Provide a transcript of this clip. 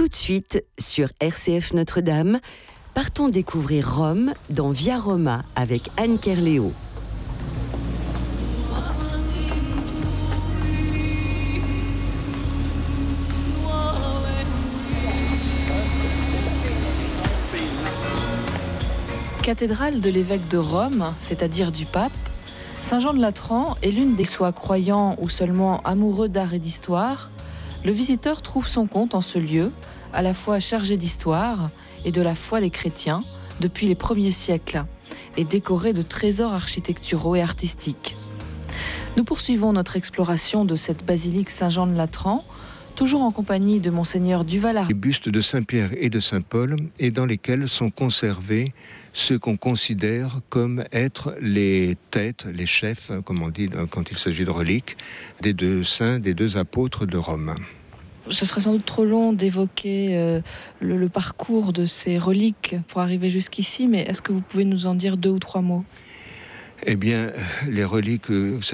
Tout de suite, sur RCF Notre-Dame, partons découvrir Rome dans Via Roma avec Anne Kerléo. Cathédrale de l'évêque de Rome, c'est-à-dire du pape, Saint-Jean-de-Latran est l'une des soit croyants ou seulement amoureux d'art et d'histoire. Le visiteur trouve son compte en ce lieu, à la fois chargé d'histoire et de la foi des chrétiens depuis les premiers siècles, et décoré de trésors architecturaux et artistiques. Nous poursuivons notre exploration de cette basilique Saint-Jean-de-Latran, toujours en compagnie de Monseigneur Duval. Les bustes de Saint-Pierre et de Saint-Paul, et dans lesquels sont conservés ceux qu'on considère comme être les têtes, les chefs, comme on dit quand il s'agit de reliques, des deux saints, des deux apôtres de Rome. Ce serait sans doute trop long d'évoquer le parcours de ces reliques pour arriver jusqu'ici, mais est-ce que vous pouvez nous en dire 2 ou 3 mots ? Eh bien, les reliques,